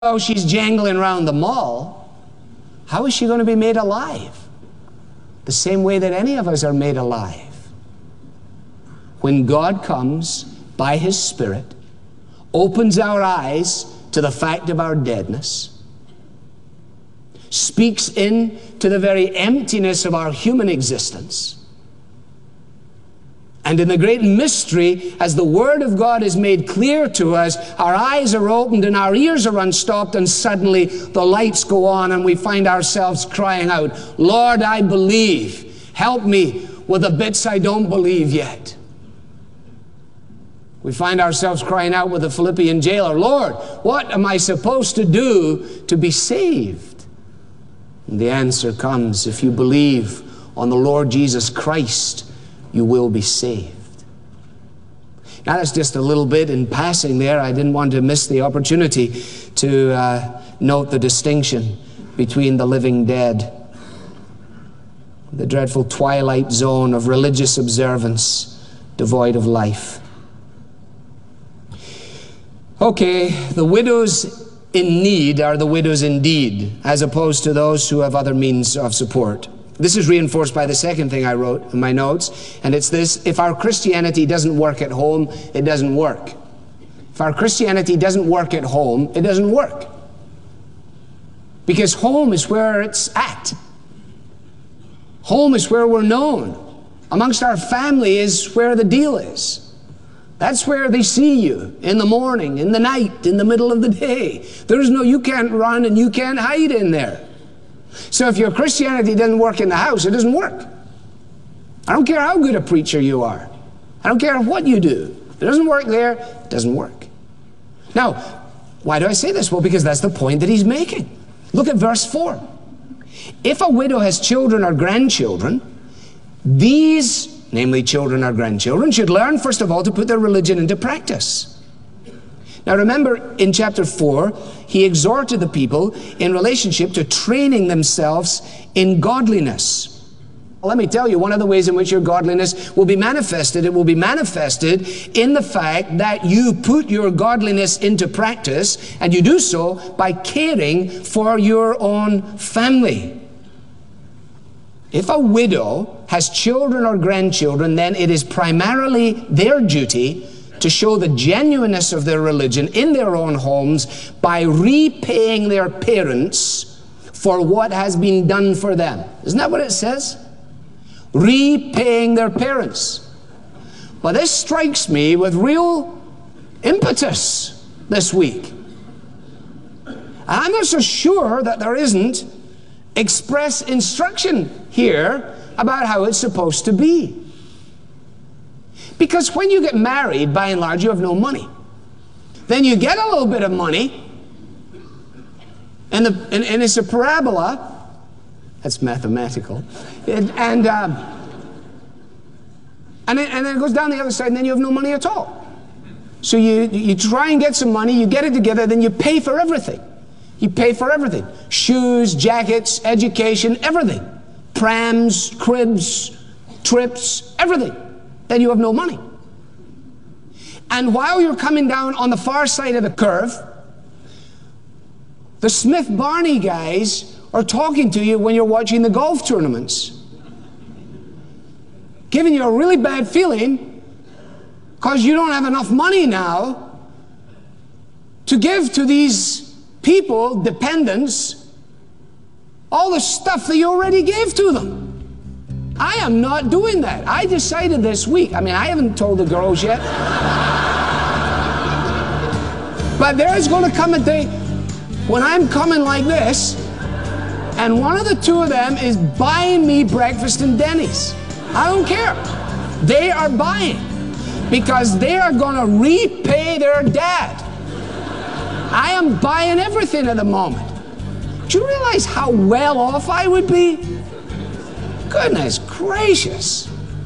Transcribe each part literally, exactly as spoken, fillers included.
Oh, she's jangling around the mall. How is she going to be made alive? The same way that any of us are made alive. When God comes by His Spirit, opens our eyes to the fact of our deadness, speaks in to the very emptiness of our human existence, and in the great mystery, as the Word of God is made clear to us, our eyes are opened and our ears are unstopped, and suddenly the lights go on and we find ourselves crying out, Lord, I believe. Help me with the bits I don't believe yet. We find ourselves crying out with the Philippian jailer, Lord, what am I supposed to do to be saved? And the answer comes, if you believe on the Lord Jesus Christ, you will be saved. Now that's just a little bit in passing there. I didn't want to miss the opportunity to uh, note the distinction between the living dead, the dreadful twilight zone of religious observance devoid of life. Okay, the widows in need are the widows indeed, as opposed to those who have other means of support. This is reinforced by the second thing I wrote in my notes, and it's this: if our Christianity doesn't work at home, it doesn't work. If our Christianity doesn't work at home, it doesn't work. Because home is where it's at. Home is where we're known. Amongst our family is where the deal is. That's where they see you, in the morning, in the night, in the middle of the day. There's no, you can't run and you can't hide in there. So if your Christianity doesn't work in the house, it doesn't work. I don't care how good a preacher you are. I don't care what you do. If it doesn't work there, it doesn't work. Now, why do I say this? Well, because that's the point that he's making. Look at verse four. If a widow has children or grandchildren, these, namely children or grandchildren, should learn, first of all, to put their religion into practice. Now remember, in chapter four, he exhorted the people in relationship to training themselves in godliness. Well, let me tell you, one of the ways in which your godliness will be manifested, it will be manifested in the fact that you put your godliness into practice, and you do so by caring for your own family. If a widow has children or grandchildren, then it is primarily their duty to show the genuineness of their religion in their own homes by repaying their parents for what has been done for them. Isn't that what it says? Repaying their parents. Well, this strikes me with real impetus this week. And I'm not so sure that there isn't express instruction here about how it's supposed to be. Because when you get married, by and large, you have no money. Then you get a little bit of money, and, the, and, and it's a parabola. That's mathematical. And, and, um, and, then, and then it goes down the other side, and then you have no money at all. So you, you try and get some money, you get it together, then you pay for everything. You pay for everything. Shoes, jackets, education, everything. Prams, cribs, trips, everything. Then you have no money. And while you're coming down on the far side of the curve, the Smith Barney guys are talking to you when you're watching the golf tournaments, giving you a really bad feeling because you don't have enough money now to give to these people, dependents, all the stuff that you already gave to them. I am not doing that. I decided this week, I mean, I haven't told the girls yet, but there is going to come a day when I'm coming like this, and one of the two of them is buying me breakfast in Denny's. I don't care. They are buying because they are going to repay their dad. I am buying everything at the moment. Do you realize how well off I would be? Goodness gracious.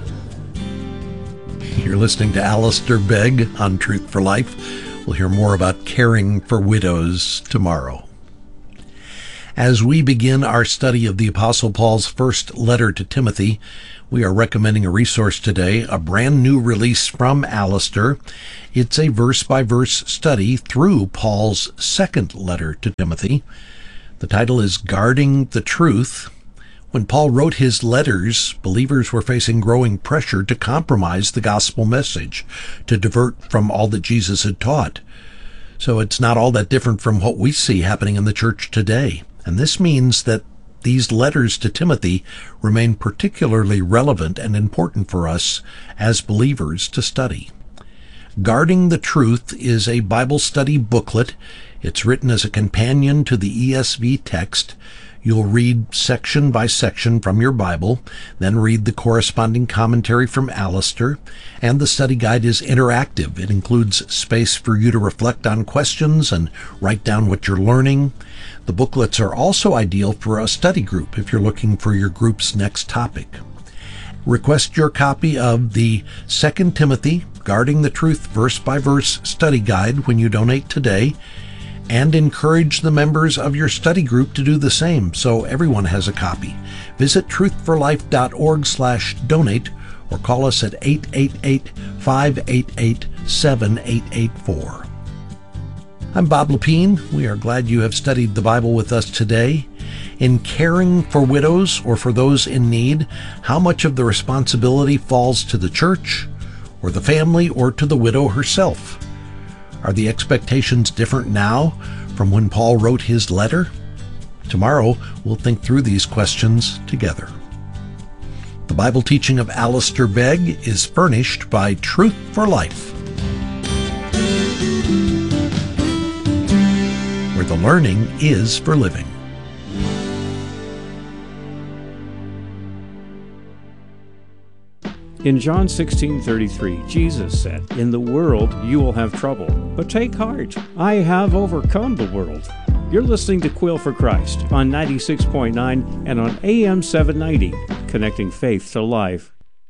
You're listening to Alistair Begg on Truth for Life. We'll hear more about caring for widows tomorrow. As we begin our study of the Apostle Paul's first letter to Timothy, we are recommending a resource today, a brand new release from Alistair. It's a verse-by-verse study through Paul's second letter to Timothy. The title is Guarding the Truth. When Paul wrote his letters, believers were facing growing pressure to compromise the gospel message, to divert from all that Jesus had taught. So it's not all that different from what we see happening in the church today. And this means that these letters to Timothy remain particularly relevant and important for us as believers to study. Guarding the Truth is a Bible study booklet. It's written as a companion to the E S V text. You'll read section by section from your Bible, then read the corresponding commentary from Alistair, and the study guide is interactive. It includes space for you to reflect on questions and write down what you're learning. The booklets are also ideal for a study group if you're looking for your group's next topic. Request your copy of the Second Timothy Guarding the Truth verse-by-verse study guide when you donate today, and encourage the members of your study group to do the same so everyone has a copy. Visit truthforlife.org slash donate or call us at eight eight eight, five eight eight, seven eight eight four. I'm Bob Lepine. We are glad you have studied the Bible with us today. In caring for widows or for those in need, how much of the responsibility falls to the church or the family or to the widow herself? Are the expectations different now from when Paul wrote his letter? Tomorrow, we'll think through these questions together. The Bible teaching of Alistair Begg is furnished by Truth for Life, where the learning is for living. In John sixteen thirty-three, Jesus said, "In the world you will have trouble, but take heart. I have overcome the world." You're listening to Quill for Christ on ninety-six point nine and on A M seven ninety, connecting faith to life.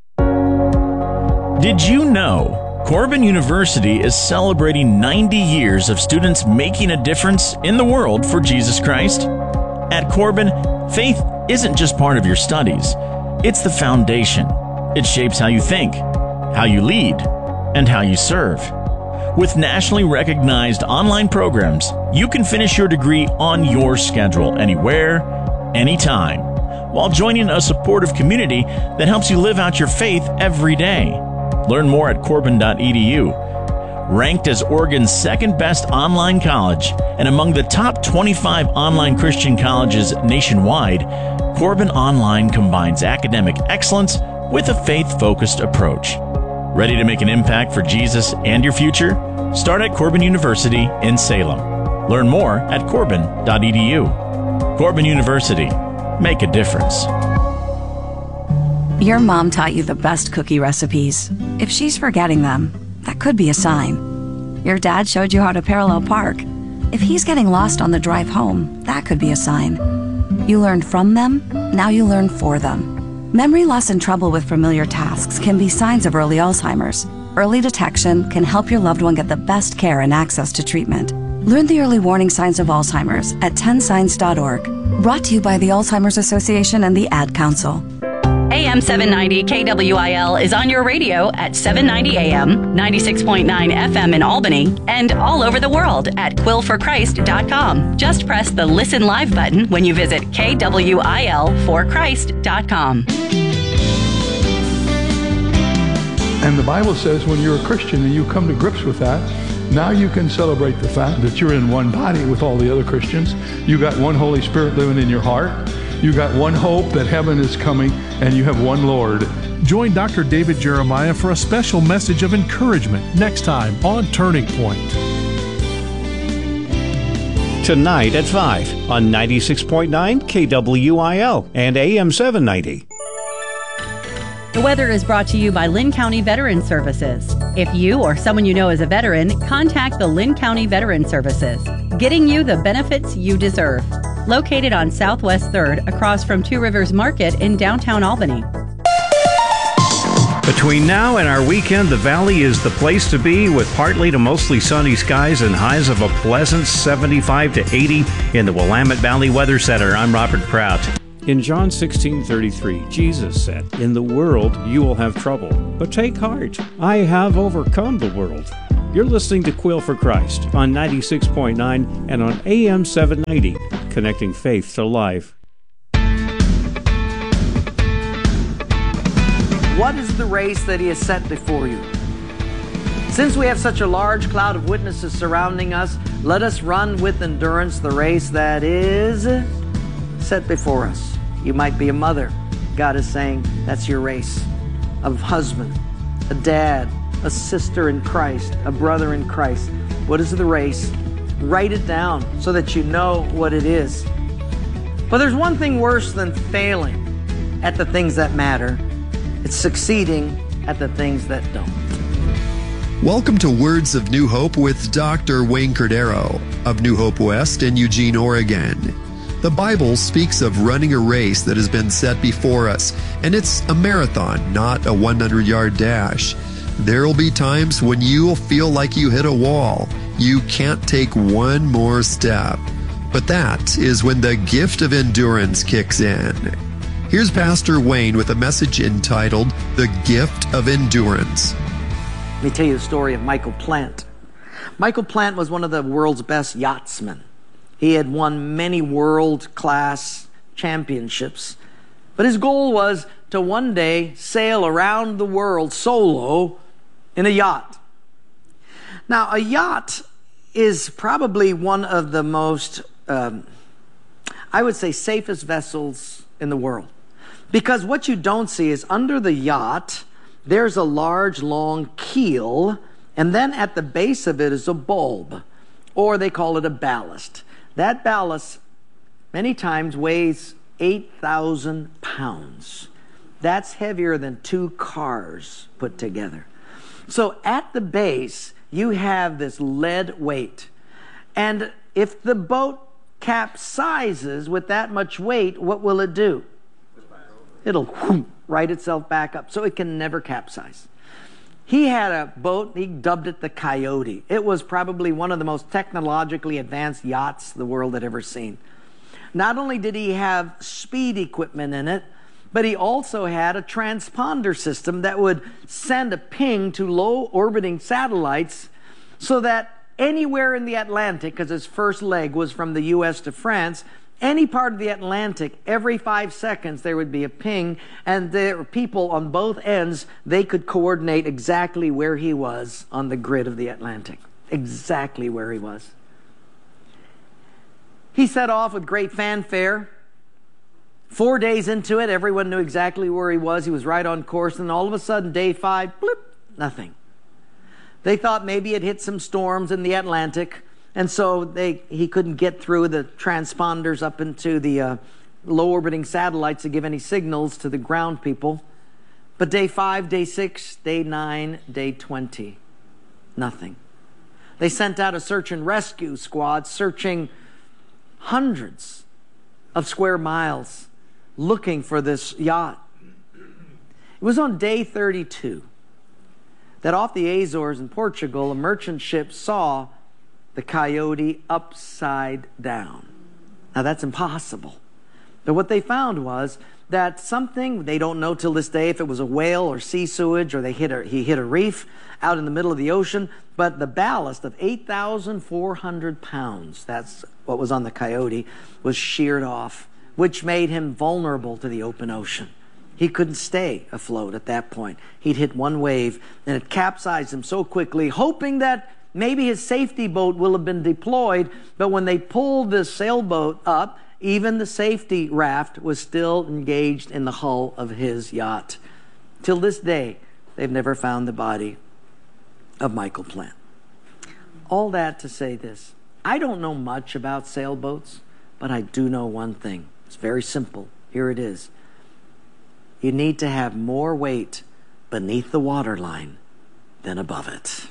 Did you know Corbin University is celebrating ninety years of students making a difference in the world for Jesus Christ? At Corbin, faith isn't just part of your studies. It's the foundation. It shapes how you think, how you lead, and how you serve. With nationally recognized online programs, you can finish your degree on your schedule, anywhere, anytime, while joining a supportive community that helps you live out your faith every day. Learn more at corbin dot e d u. Ranked as Oregon's second best online college and among the top twenty-five online Christian colleges nationwide, Corbin Online combines academic excellence with a faith-focused approach. Ready to make an impact for Jesus and your future? Start at Corbin University in Salem. Learn more at corbin dot e d u. Corbin University. Make a difference. Your mom taught you the best cookie recipes. If she's forgetting them, that could be a sign. Your dad showed you how to parallel park. If he's getting lost on the drive home, that could be a sign. You learned from them, now you learn for them. Memory loss and trouble with familiar tasks can be signs of early Alzheimer's. Early detection can help your loved one get the best care and access to treatment. Learn the early warning signs of Alzheimer's at ten signs dot org. Brought to you by the Alzheimer's Association and the Ad Council. A M seven ninety K W I L is on your radio at seven ninety A M, ninety-six point nine F M in Albany, and all over the world at quill for christ dot com. Just press the Listen Live button when you visit K W I L for Christ dot com. And the Bible says when you're a Christian and you come to grips with that, now you can celebrate the fact that you're in one body with all the other Christians. You got one Holy Spirit living in your heart. You got one hope that heaven is coming, and you have one Lord. Join Doctor David Jeremiah for a special message of encouragement next time on Turning Point. Tonight at five on ninety-six point nine K W I L and A M seven ninety. The weather is brought to you by Linn County Veteran Services. If you or someone you know is a veteran, contact the Linn County Veteran Services, getting you the benefits you deserve. Located on Southwest third across from Two Rivers Market in downtown Albany. Between now and our weekend, the Valley is the place to be with partly to mostly sunny skies and highs of a pleasant seventy-five to eighty in the Willamette Valley Weather Center. I'm Robert Prout. In John sixteen thirty-three, Jesus said, "In the world you will have trouble, but take heart. I have overcome the world." You're listening to Quill for Christ on ninety-six point nine and on A M seven ninety, connecting faith to life. What is the race that he has set before you? Since we have such a large cloud of witnesses surrounding us, let us run with endurance the race that is set before us. You might be a mother. God is saying that's your race. A husband, a dad, a sister in Christ, a brother in Christ. What is the race? Write it down so that you know what it is. But there's one thing worse than failing at the things that matter. It's succeeding at the things that don't. Welcome to Words of New Hope with Doctor Wayne Cordero of New Hope West in Eugene, Oregon. The Bible speaks of running a race that has been set before us, and it's a marathon, not a hundred-yard dash. There will be times when you will feel like you hit a wall. You can't take one more step. But that is when the gift of endurance kicks in. Here's Pastor Wayne with a message entitled, The Gift of Endurance. Let me tell you the story of Michael Plant. Michael Plant was one of the world's best yachtsmen. He had won many world-class championships. But his goal was to one day sail around the world solo in a yacht. Now, a yacht is probably one of the most, um, I would say, safest vessels in the world. Because what you don't see is under the yacht, there's a large, long keel, and then at the base of it is a bulb, or they call it a ballast. That ballast many times weighs eight thousand pounds. That's heavier than two cars put together. So at the base, you have this lead weight. And if the boat capsizes with that much weight, what will it do? It'll whoop, right itself back up, so it can never capsize. He had a boat, he dubbed it the Coyote. It was probably one of the most technologically advanced yachts the world had ever seen. Not only did he have speed equipment in it, but he also had a transponder system that would send a ping to low orbiting satellites so that anywhere in the Atlantic, because his first leg was from the U S to France, any part of the Atlantic, every five seconds there would be a ping, and there were people on both ends, they could coordinate exactly where he was on the grid of the Atlantic. Exactly where he was. He set off with great fanfare. Four days into it, everyone knew exactly where he was. He was right on course, and all of a sudden, day five, blip, nothing. They thought maybe it hit some storms in the Atlantic, and so they, he couldn't get through the transponders up into the uh, low-orbiting satellites to give any signals to the ground people. But day five, day six, day nine, day twenty, nothing. They sent out a search and rescue squad searching hundreds of square miles looking for this yacht. It was on day thirty-two that off the Azores in Portugal, a merchant ship saw the Coyote upside down. Now that's impossible. But what they found was that something, they don't know till this day if it was a whale or sea sewage or they hit a, he hit a reef out in the middle of the ocean, but the ballast of eight thousand four hundred pounds, that's what was on the Coyote, was sheared off, which made him vulnerable to the open ocean. He couldn't stay afloat at that point. He'd hit one wave and it capsized him so quickly, hoping that maybe his safety boat will have been deployed, but when they pulled the sailboat up, even the safety raft was still engaged in the hull of his yacht. Till this day, they've never found the body of Michael Plant. All that to say this. I don't know much about sailboats, but I do know one thing. It's very simple. Here it is. You need to have more weight beneath the waterline than above it.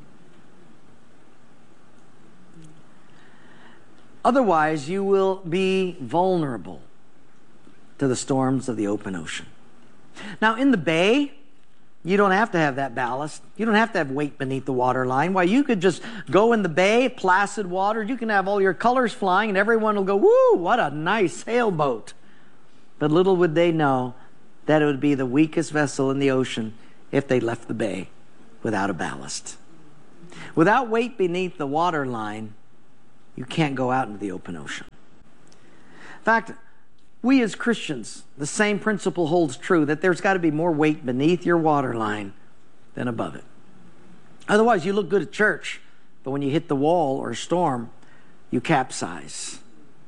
Otherwise, you will be vulnerable to the storms of the open ocean. Now, in the bay, You don't have to have that ballast. You don't have to have weight beneath the waterline. Why, you could just go in the bay, placid water. You can have all your colors flying, and everyone will go, woo, what a nice sailboat. But little would they know that it would be the weakest vessel in the ocean if they left the bay without a ballast. Without weight beneath the waterline, you can't go out into the open ocean. In fact, we as Christians, the same principle holds true, that there's got to be more weight beneath your waterline than above it. Otherwise, you look good at church, but when you hit the wall or a storm, you capsize.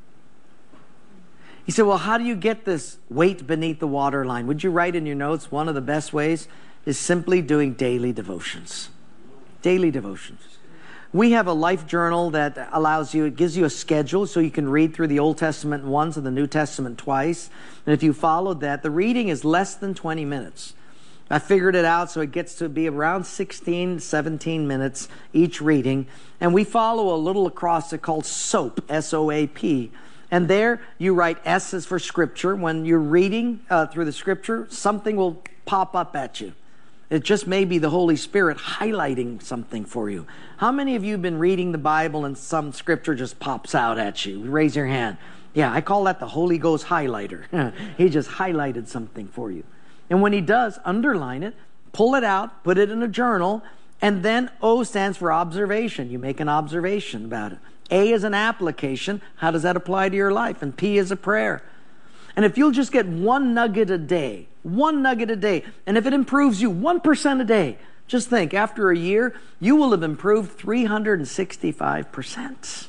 He said, well, how do you get this weight beneath the waterline? Would you write in your notes, one of the best ways is simply doing daily devotions. Daily devotions. We have a life journal that allows you, it gives you a schedule so you can read through the Old Testament once and the New Testament twice. And if you followed that, the reading is less than twenty minutes. I figured it out, so it gets to be around sixteen, seventeen minutes each reading. And we follow a little acrostic called SOAP, S O A P. And there you write S is for Scripture. When you're reading uh, through the Scripture, something will pop up at you. It just may be the Holy Spirit highlighting something for you. How many of you have been reading the Bible and some Scripture just pops out at you? Raise your hand. Yeah, I call that the Holy Ghost highlighter. He just highlighted something for you. And when he does, underline it, pull it out, put it in a journal, and then O stands for observation. You make an observation about it. A is an application. How does that apply to your life? And P is a prayer. And if you'll just get one nugget a day, one nugget a day, and if it improves you one percent a day, just think, after a year, you will have improved three hundred sixty-five percent.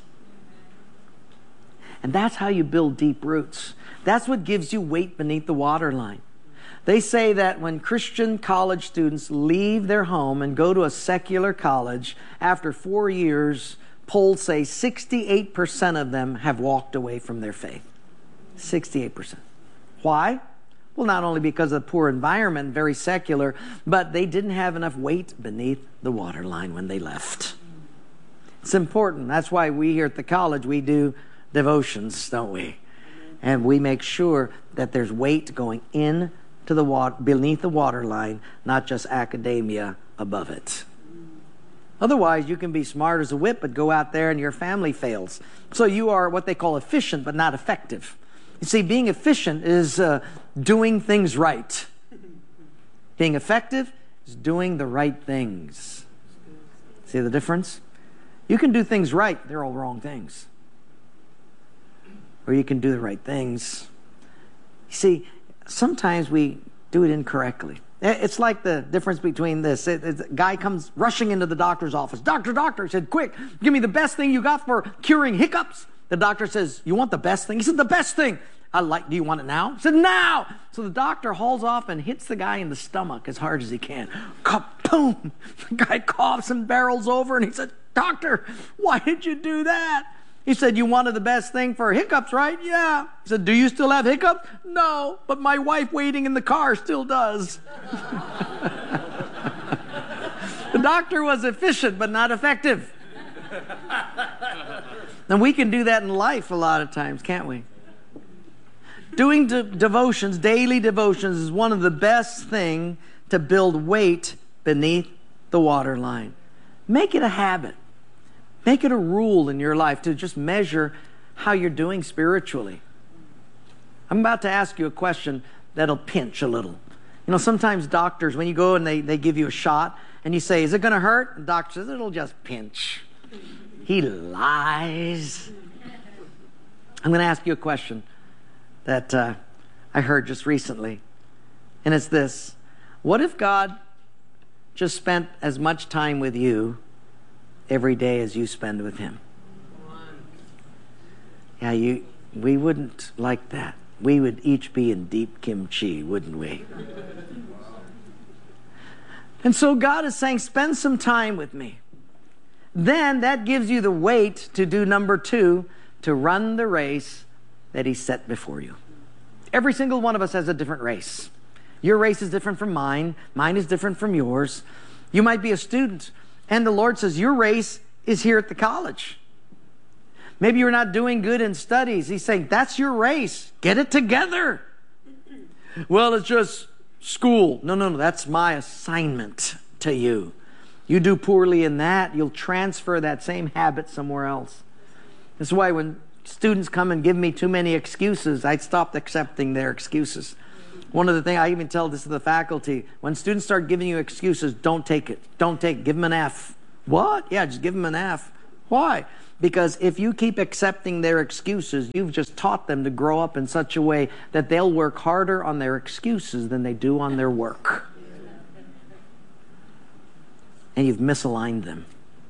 And that's how you build deep roots. That's what gives you weight beneath the waterline. They say that when Christian college students leave their home and go to a secular college, after four years, polls say sixty-eight percent of them have walked away from their faith. sixty-eight percent. Why? Well, not only because of the poor environment, very secular, but they didn't have enough weight beneath the waterline when they left. It's important. That's why we here at the college, we do devotions, don't we? And we make sure that there's weight going in to the water, beneath the waterline, not just academia above it. Otherwise, you can be smart as a whip, but go out there and your family fails. So you are what they call efficient, but not effective. You see, being efficient is uh, doing things right. Being effective is doing the right things. See the difference? You can do things right. They're all wrong things. Or you can do the right things. You see, sometimes we do it incorrectly. It's like the difference between this. It, it, a guy comes rushing into the doctor's office. Doctor, doctor, he said, quick, give me the best thing you got for curing hiccups. The doctor says, you want the best thing? He said, the best thing. I like, do you want it now? He said, now. So the doctor hauls off and hits the guy in the stomach as hard as he can. Kaboom! The guy coughs and barrels over and he said, doctor, why did you do that? He said, you wanted the best thing for hiccups, right? Yeah. He said, do you still have hiccups? No, but my wife waiting in the car still does. The doctor was efficient, but not effective. And we can do that in life a lot of times, can't we? Doing de- devotions, daily devotions, is one of the best things to build weight beneath the waterline. Make it a habit. Make it a rule in your life to just measure how you're doing spiritually. I'm about to ask you a question that'll pinch a little. You know, sometimes doctors, when you go and they, they give you a shot, and you say, is it going to hurt? The doctor says, it'll just pinch. He lies. I'm going to ask you a question that uh, I heard just recently. And it's this. What if God just spent as much time with you every day as you spend with him? Yeah, you. We wouldn't like that. We would each be in deep kimchi, wouldn't we? And so God is saying, spend some time with me. Then that gives you the weight to do number two, to run the race that he set before you. Every single one of us has a different race. Your race is different from mine. Mine is different from yours. You might be a student, and the Lord says, your race is here at the college. Maybe you're not doing good in studies. He's saying, that's your race. Get it together. Well, it's just school. No, no, no, that's my assignment to you. You do poorly in that, you'll transfer that same habit somewhere else. That's why when students come and give me too many excuses, I stopped accepting their excuses. One of the things, I even tell this to the faculty, when students start giving you excuses, don't take it. Don't take it. Give them an F. What? Yeah, just give them an F. Why? Because if you keep accepting their excuses, you've just taught them to grow up in such a way that they'll work harder on their excuses than they do on their work. And you've misaligned them.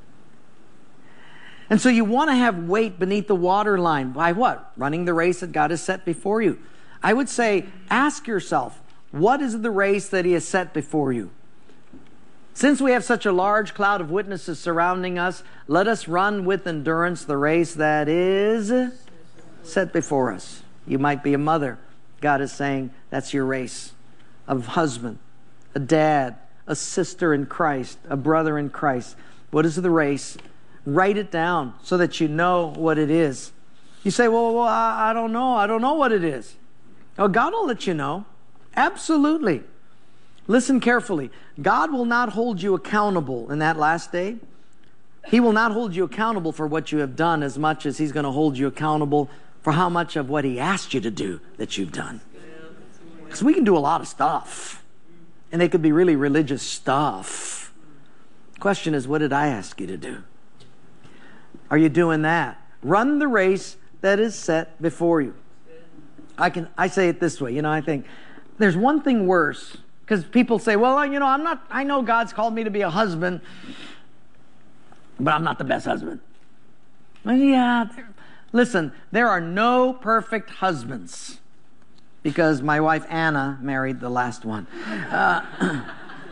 And so you want to have weight beneath the waterline. By what? Running the race that God has set before you. I would say, ask yourself, what is the race that He has set before you? Since we have such a large cloud of witnesses surrounding us, let us run with endurance the race that is set before us. You might be a mother. God is saying, that's your race. A husband, a dad, a sister in Christ, a brother in Christ. What is the race? Write it down so that you know what it is. You say, well, well I, I don't know. I don't know what it is. Oh, God will let you know. Absolutely. Listen carefully. God will not hold you accountable in that last day. He will not hold you accountable for what you have done as much as He's going to hold you accountable for how much of what He asked you to do that you've done. Because we can do a lot of stuff. And it could be really religious stuff. The question is, what did I ask you to do? Are you doing that? Run the race that is set before you. I can I say it this way, you know, I think there's one thing worse, because people say, well, you know, I'm not, I know God's called me to be a husband, but I'm not the best husband. Well, yeah, listen, there are no perfect husbands, because my wife Anna married the last one. Uh,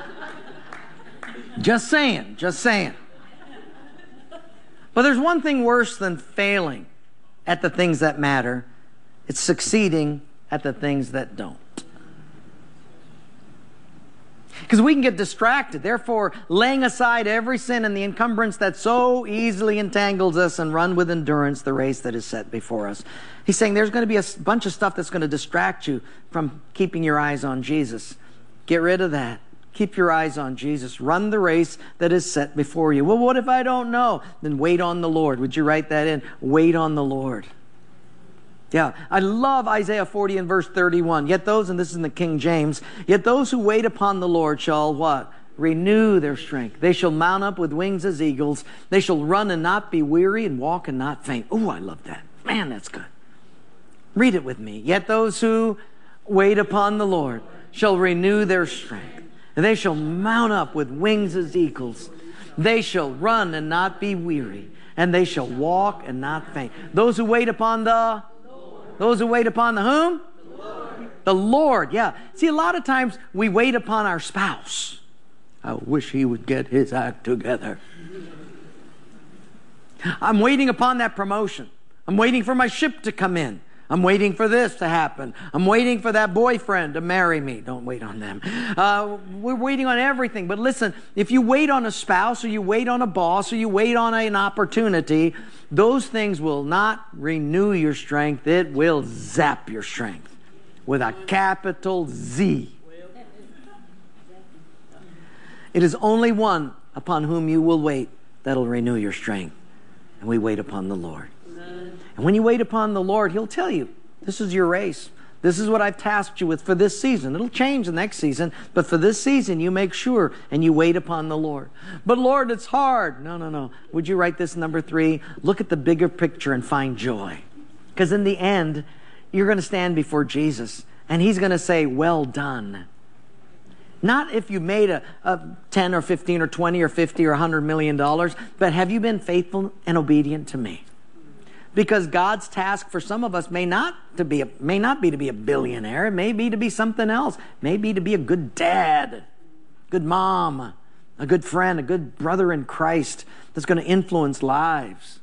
just saying, just saying. But there's one thing worse than failing at the things that matter. It's succeeding at the things that don't. Because we can get distracted. Therefore, laying aside every sin and the encumbrance that so easily entangles us, and run with endurance the race that is set before us. He's saying there's going to be a bunch of stuff that's going to distract you from keeping your eyes on Jesus. Get rid of that. Keep your eyes on Jesus. Run the race that is set before you. Well, what if I don't know? Then wait on the Lord. Would you write that in? Wait on the Lord. Yeah, I love Isaiah forty and verse thirty-one. Yet those, and this is in the King James, yet those who wait upon the Lord shall what? Renew their strength. They shall mount up with wings as eagles. They shall run and not be weary, and walk and not faint. Oh, I love that. Man, that's good. Read it with me. Yet those who wait upon the Lord shall renew their strength. And they shall mount up with wings as eagles. They shall run and not be weary. And they shall walk and not faint. Those who wait upon the Those who wait upon the whom? The Lord. The Lord, yeah. See, a lot of times we wait upon our spouse. I wish he would get his act together. I'm waiting upon that promotion. I'm waiting for my ship to come in. I'm waiting for this to happen. I'm waiting for that boyfriend to marry me. Don't wait on them. Uh, we're waiting on everything. But listen, if you wait on a spouse, or you wait on a boss, or you wait on an opportunity, those things will not renew your strength. It will zap your strength with a capital Z. It is only one upon whom you will wait that'll renew your strength. And we wait upon the Lord. And when you wait upon the Lord, He'll tell you, this is your race. This is what I've tasked you with for this season. It'll change the next season, but for this season, you make sure and you wait upon the Lord. But Lord, it's hard. No, no, no. Would you write this number three? Look at the bigger picture and find joy. Because in the end, you're going to stand before Jesus, and He's going to say, well done. Not if you made a, a ten or fifteen or twenty or fifty or one hundred million dollars, but have you been faithful and obedient to me? Because God's task for some of us may not to be a, may not be to be a billionaire. It may be to be something else. It may be to be a good dad, good mom, a good friend, a good brother in Christ that's going to influence lives.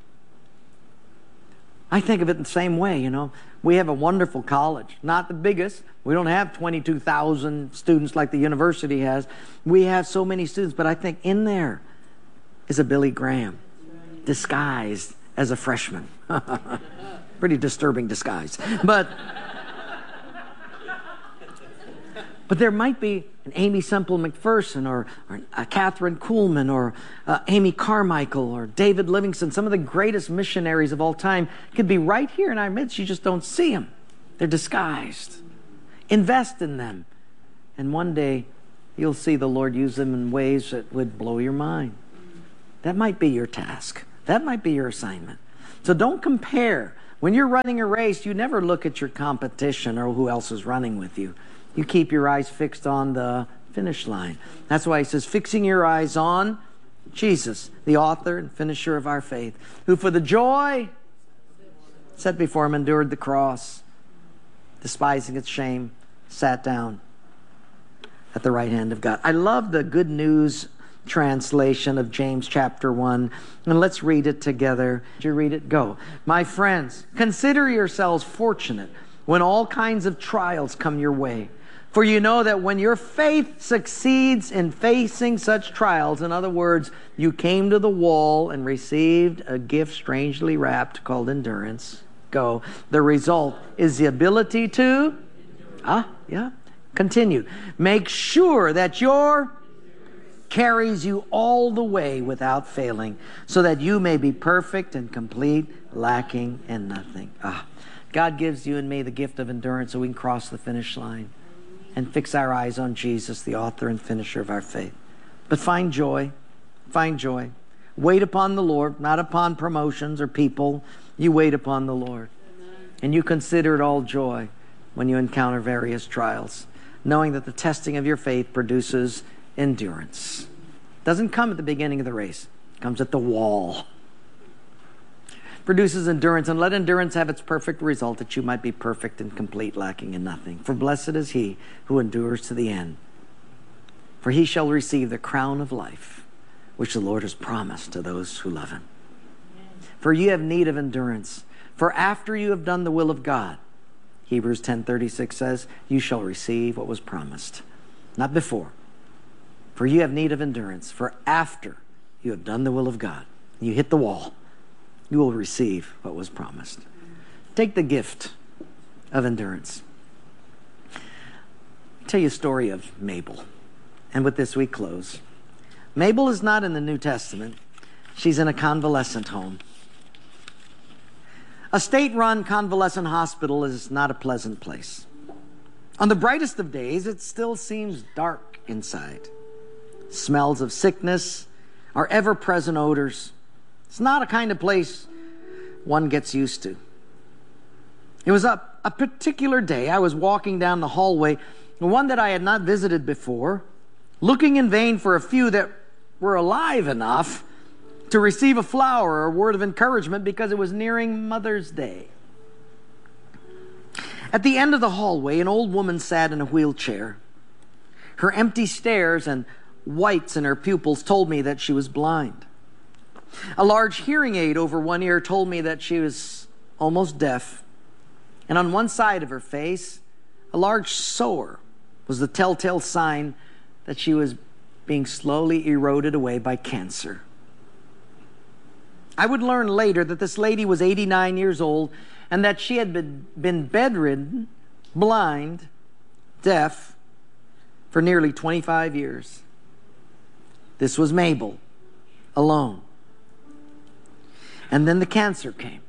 I think of it in the same way, you know. We have a wonderful college, not the biggest. We don't have twenty-two thousand students like the university has. We have so many students, but I think in there is a Billy Graham disguised as a freshman. Pretty disturbing disguise. But But there might be an Amy Semple McPherson or, or a Catherine Kuhlman or uh, Amy Carmichael or David Livingston. Some of the greatest missionaries of all time could be right here in our midst. You just don't see them. They're disguised. Invest in them. And one day you'll see the Lord use them in ways that would blow your mind. That might be your task. That might be your assignment. So don't compare. When you're running a race, you never look at your competition or who else is running with you. You keep your eyes fixed on the finish line. That's why he says, fixing your eyes on Jesus, the author and finisher of our faith, who for the joy set before him endured the cross, despising its shame, sat down at the right hand of God. I love the Good News translation of James chapter one. And let's read it together. Did you read it? Go. My friends, consider yourselves fortunate when all kinds of trials come your way. For you know that when your faith succeeds in facing such trials, in other words, you came to the wall and received a gift strangely wrapped called endurance. Go. The result is the ability to, ah, yeah, continue. Make sure that your carries you all the way without failing, so that you may be perfect and complete, lacking in nothing. Ah, God gives you and me the gift of endurance so we can cross the finish line and fix our eyes on Jesus, the author and finisher of our faith. But find joy. Find joy. Wait upon the Lord, not upon promotions or people. You wait upon the Lord. And you consider it all joy when you encounter various trials, knowing that the testing of your faith produces endurance. It doesn't come at the beginning of the race. It comes at the wall. Produces endurance, and let endurance have its perfect result, that you might be perfect and complete, lacking in nothing. For blessed is he who endures to the end, for he shall receive the crown of life, which the Lord has promised to those who love him. For you have need of endurance, for after you have done the will of God, Hebrews ten thirty-six says, you shall receive what was promised. Not before. For you have need of endurance, for after you have done the will of God, you hit the wall, you will receive what was promised. Take the gift of endurance. I'll tell you a story of Mabel. And with this we close. Mabel is not in the New Testament. She's in a convalescent home. A state-run convalescent hospital is not a pleasant place. On the brightest of days, it still seems dark inside. Smells of sickness are ever-present odors. It's not a kind of place one gets used to. It was a, a particular day. I was walking down the hallway, one that I had not visited before, looking in vain for a few that were alive enough to receive a flower or a word of encouragement because it was nearing Mother's Day. At the end of the hallway, an old woman sat in a wheelchair. Her empty stares and whites in her pupils told me that she was blind. A large hearing aid over one ear told me that she was almost deaf. And on one side of her face, a large sore was the telltale sign that she was being slowly eroded away by cancer. I would learn later that this lady was eighty-nine years old and that she had been, been bedridden, blind, deaf for nearly twenty-five years. This was Mabel, alone. And then the cancer came.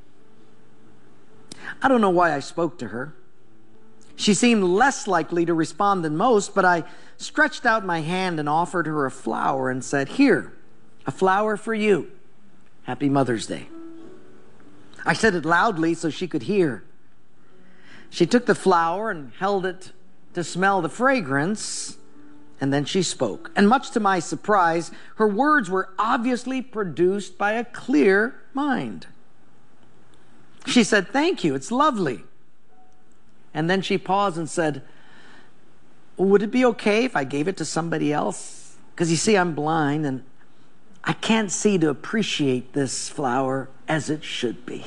I don't know why I spoke to her. She seemed less likely to respond than most, but I stretched out my hand and offered her a flower and said, "Here, a flower for you. Happy Mother's Day." I said it loudly so she could hear. She took the flower and held it to smell the fragrance, and then she spoke. And much to my surprise, her words were obviously produced by a clear mind. She said, "Thank you, it's lovely." And then she paused and said, "Would it be okay if I gave it to somebody else? Because you see, I'm blind and I can't see to appreciate this flower as it should be."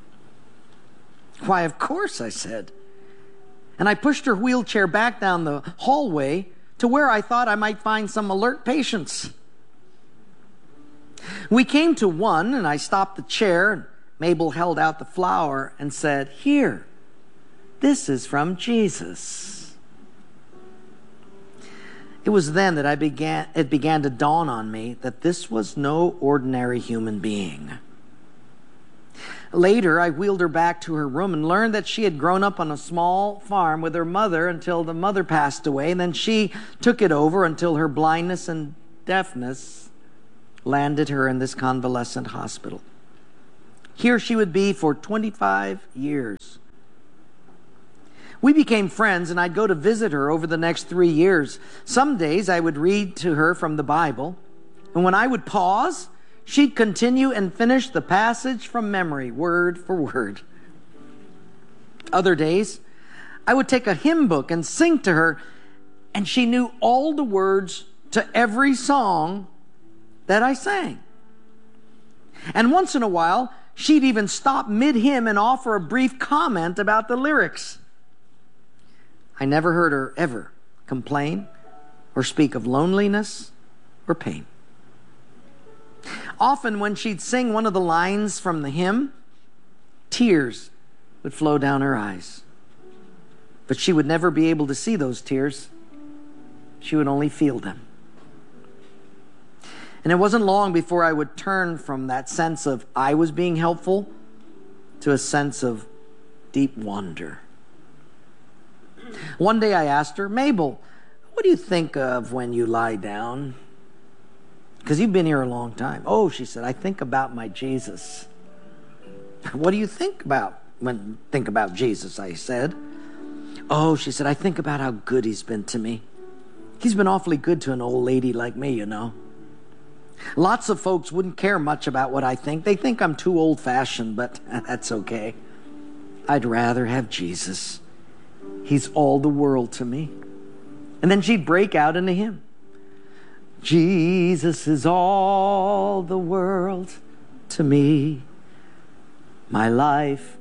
"Why, of course," I said. And I pushed her wheelchair back down the hallway to where I thought I might find some alert patients. We came to one, and I stopped the chair, and Mabel held out the flower and said, "Here, this is from Jesus." It was then that I began, it began to dawn on me that this was no ordinary human being. Later, I wheeled her back to her room and learned that she had grown up on a small farm with her mother until the mother passed away, and then she took it over until her blindness and deafness landed her in this convalescent hospital. Here she would be for twenty-five years. We became friends, and I'd go to visit her over the next three years. Some days I would read to her from the Bible, and when I would pause, she'd continue and finish the passage from memory, word for word. Other days, I would take a hymn book and sing to her, and she knew all the words to every song that I sang. And once in a while, she'd even stop mid-hymn and offer a brief comment about the lyrics. I never heard her ever complain or speak of loneliness or pain. Often when she'd sing one of the lines from the hymn, tears would flow down her eyes. But she would never be able to see those tears. She would only feel them. And it wasn't long before I would turn from that sense of I was being helpful to a sense of deep wonder. One day I asked her, Mabel, what do you think of when you lie down? Because you've been here a long time. Oh, she said, I think about my Jesus. What do you think about when think about Jesus, I said. Oh, she said, I think about how good he's been to me. He's been awfully good to an old lady like me, you know. Lots of folks wouldn't care much about what I think. They think I'm too old-fashioned, but that's okay. I'd rather have Jesus. He's all the world to me. And then she'd break out into hymn. Jesus is all the world to me. My life